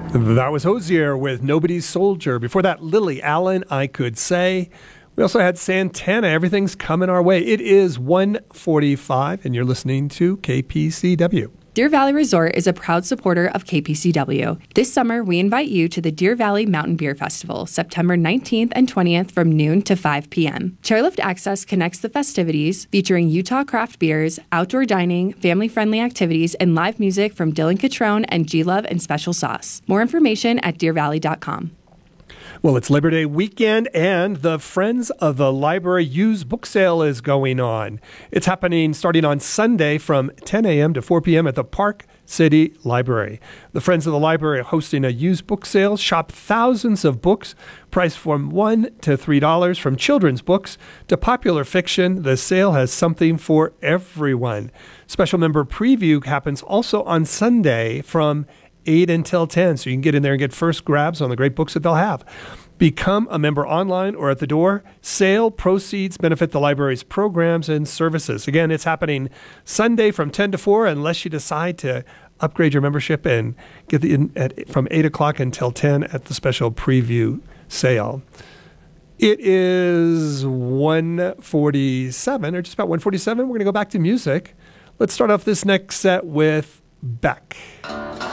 That was Hozier with Nobody's Soldier. Before that, Lily Allen, I Could Say. We also had Santana, Everything's Coming Our Way. It is 1:45, and you're listening to KPCW. Deer Valley Resort is a proud supporter of KPCW. This summer, we invite you to the Deer Valley Mountain Beer Festival, September 19th and 20th from noon to 5 p.m. Chairlift Access connects the festivities, featuring Utah craft beers, outdoor dining, family-friendly activities, and live music from Dylan Catrone and G-Love and Special Sauce. More information at deervalley.com. Well, it's Labor Day weekend, and the Friends of the Library used book sale is going on. It's happening starting on Sunday from 10 a.m. to 4 p.m. at the Park City Library. The Friends of the Library are hosting a used book sale. Shop thousands of books priced from $1 to $3, from children's books to popular fiction. The sale has something for everyone. Special member preview happens also on Sunday from 8 until 10, so you can get in there and get first grabs on the great books that they'll have. Become a member online or at the door. Sale proceeds benefit the library's programs and services. Again, it's happening Sunday from 10 to 4, unless you decide to upgrade your membership and get from 8 o'clock until 10 at the special preview sale. It is 1:47, or just about 1:47. We're going to go back to music. Let's start off this next set with Beck.